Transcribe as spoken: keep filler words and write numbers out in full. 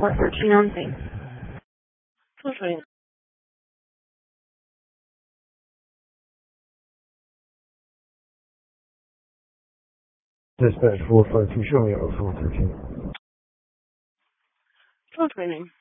four thirteen on thing. four twenty. Dispatch four five two, show me out four thirteen. four twenty.